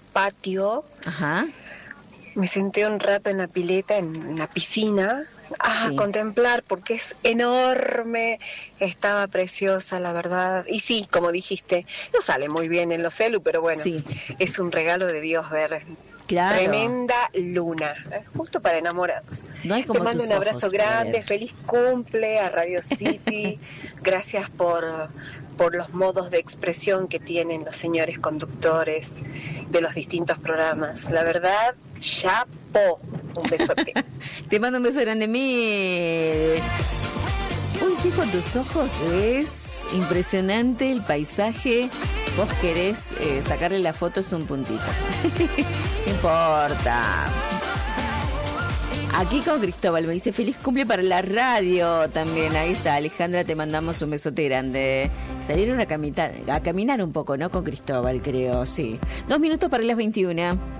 patio. Ajá. Me senté un rato en la pileta, en la piscina, a Sí. contemplar, porque es enorme, estaba preciosa, la verdad. Y sí, como dijiste, no sale muy bien en los celu, pero bueno, Sí. es un regalo de Dios ver Claro. tremenda luna, justo para enamorados. No hay Te como mando tus un abrazo ojos para grande, ver. feliz cumple a Radio City, gracias por los modos de expresión que tienen los señores conductores de los distintos programas. La verdad, chapo, un besote. Te mando un beso grande, Mil. Uy, sí, con tus ojos es impresionante el paisaje. Vos querés sacarle la foto, es un puntito. No importa. Aquí con Cristóbal me dice feliz cumple para la radio también. Ahí está, Alejandra, te mandamos un besote grande. Salieron a caminar un poco, ¿no? Con Cristóbal, creo, sí. 2 minutos para las 21.